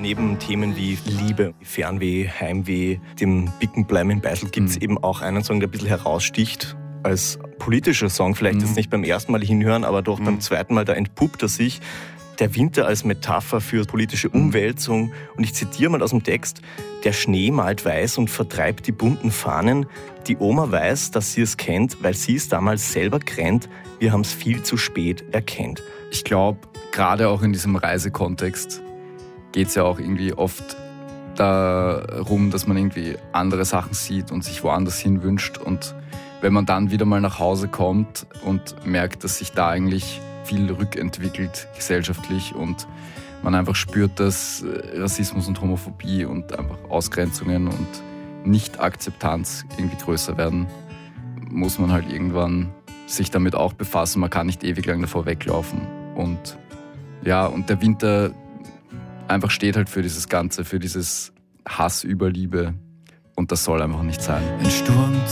Neben Themen wie Liebe, Fernweh, Heimweh, dem Bicken bleiben in Beisel gibt es eben auch einen Song, der ein bisschen heraussticht als politischer Song. Vielleicht jetzt nicht beim ersten Mal hinhören, aber doch beim zweiten Mal, da entpuppt er sich. Der Winter als Metapher für politische Umwälzung. Und ich zitiere mal aus dem Text: Der Schnee malt weiß und vertreibt die bunten Fahnen. Die Oma weiß, dass sie es kennt, weil sie es damals selber kennt. Wir haben es viel zu spät erkennt. Ich glaube, gerade auch in diesem Reisekontext geht es ja auch irgendwie oft darum, dass man irgendwie andere Sachen sieht und sich woanders hin wünscht. Und wenn man dann wieder mal nach Hause kommt und merkt, dass sich da eigentlich viel rückentwickelt gesellschaftlich und man einfach spürt, dass Rassismus und Homophobie und einfach Ausgrenzungen und Nicht-Akzeptanz irgendwie größer werden, muss man halt irgendwann sich damit auch befassen. Man kann nicht ewig lang davor weglaufen. Und ja, und der Winter einfach steht halt für dieses Ganze, für dieses Hass über Liebe. Und das soll einfach nicht sein. Ein Sturm